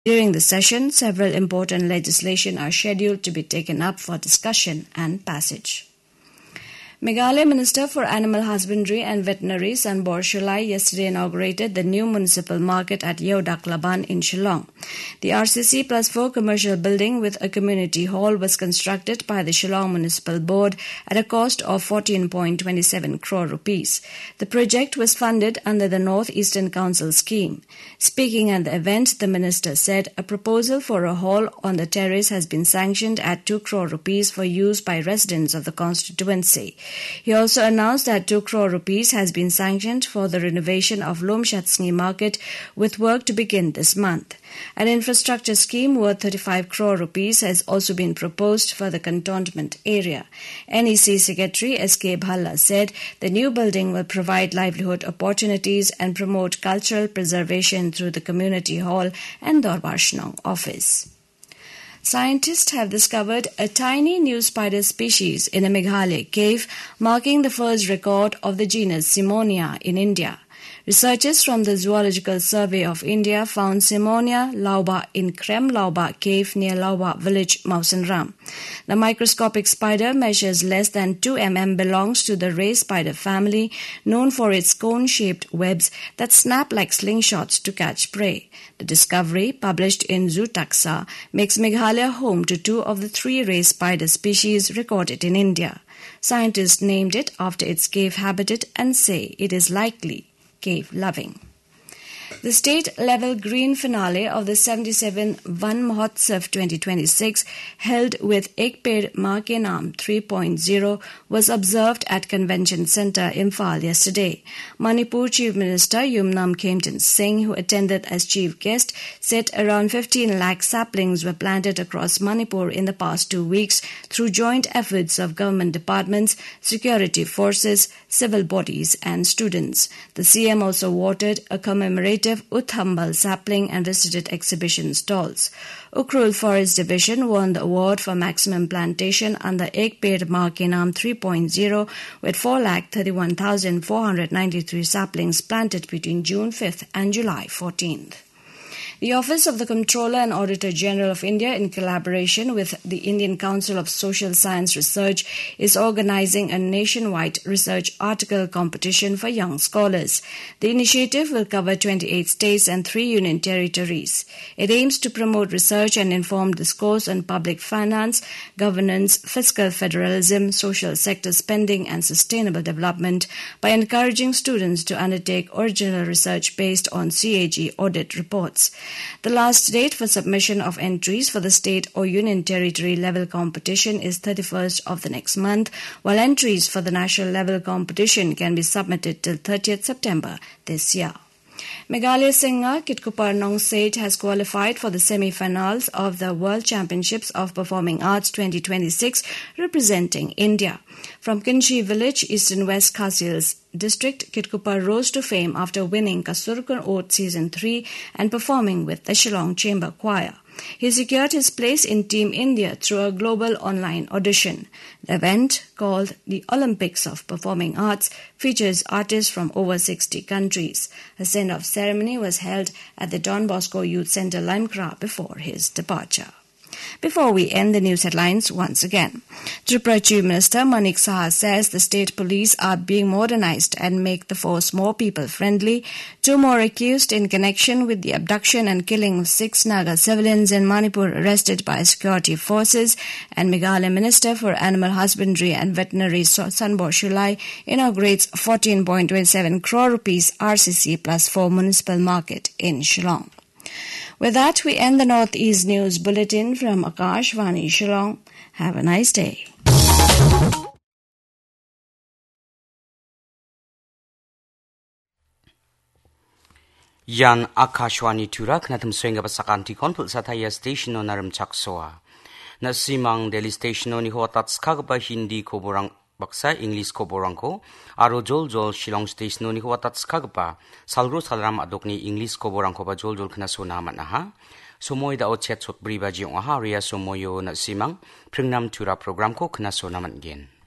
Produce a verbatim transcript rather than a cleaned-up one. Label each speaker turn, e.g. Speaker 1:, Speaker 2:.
Speaker 1: During the session, several important legislation are scheduled to be taken up for discussion and passage. Meghalaya Minister for Animal Husbandry and Veterinary Sanbor Shulai yesterday inaugurated the new municipal market at Yeodak Laban in Shillong. The R C C plus four commercial building with a community hall was constructed by the Shillong Municipal Board at a cost of fourteen point two seven crore rupees. The project was funded under the North Eastern Council scheme. Speaking at the event, the minister said a proposal for a hall on the terrace has been sanctioned at two crore rupees for use by residents of the constituency. He also announced that two crore rupees has been sanctioned for the renovation of Lomshatsngi market, with work to begin this month. An infrastructure scheme worth thirty-five crore rupees has also been proposed for the cantonment area. N E C Secretary S K Bhalla said the new building will provide livelihood opportunities and promote cultural preservation through the community hall and Dorbar Shnong office. Scientists have discovered a tiny new spider species in a Meghalaya cave, marking the first record of the genus Simonia in India. Researchers from the Zoological Survey of India found Simonia lauba in Krem Lauba cave near Lauba village, Mausanram. The microscopic spider measures less than two millimeters, belongs to the ray spider family, known for its cone-shaped webs that snap like slingshots to catch prey. The discovery, published in Zootaxa, makes Meghalaya home to two of the three ray spider species recorded in India. Scientists named it after its cave habitat and say it is likely cave-loving. The state-level green finale of the seventy-seventh Van Mahotsav twenty twenty-six, held with Ek Ped Maa Ke Naam three point oh, was observed at Convention Centre, Imphal yesterday. Manipur Chief Minister Yumnam Khamtin Singh, who attended as chief guest, said around fifteen lakh saplings were planted across Manipur in the past two weeks through joint efforts of government departments, security forces, civil bodies and students. The C M also watered a commemorative Uthambal sapling and visited exhibition stalls. Ukhrul Forest Division won the award for maximum plantation under Ek Ped Maa Ke Naam three point oh with four lakh thirty-one thousand four hundred ninety-three saplings planted between June fifth and July fourteenth. The Office of the Comptroller and Auditor General of India, in collaboration with the Indian Council of Social Science Research, is organizing a nationwide research article competition for young scholars. The initiative will cover twenty-eight states and three union territories. It aims to promote research and informed discourse on public finance, governance, fiscal federalism, social sector spending, and sustainable development by encouraging students to undertake original research based on C A G audit reports. The last date for submission of entries for the state or union territory level competition is thirty-first of the next month, while entries for the national level competition can be submitted till thirtieth September this year. Meghalaya singer Kitkupar Nongsait has qualified for the semi-finals of the World Championships of Performing Arts twenty twenty-six, representing India. From Kinchi village, Eastern West Khasiels district, Kitkupar rose to fame after winning Kasurkun Ode Season three and performing with the Shillong Chamber Choir. He secured his place in Team India through a global online audition. The event, called the Olympics of Performing Arts, features artists from over sixty countries. A send-off ceremony was held at the Don Bosco Youth Centre, Limekra, before his departure. Before we end the news headlines once again, Tripura Chief Minister Manik Saha says the state police are being modernized and make the force more people-friendly. Two more accused in connection with the abduction and killing of six Naga civilians in Manipur arrested by security forces, and Meghalaya Minister for Animal Husbandry and Veterinary Sanbor Shulai inaugurates fourteen point two seven crore rupees R C C plus four municipal market in Shillong. With that, we end the Northeast News Bulletin from Akashvani Shillong. Have a nice day.
Speaker 2: Yan Akashwani Turak natum swenga basakanti konpul sataya station on naram chaksoa. Nasimang Delhi station on hotat skagba Hindi ko borang baksa English ko borang ko. Aro jol jol Shillong station on hotat skagba. Salgro salram adokni English ko borang ko ba jol jol kena sunamat naha. Sumoy da ochet sot briba jiong aha ria sumoyo nasimang pringnam tura program ko kena sunamat gen.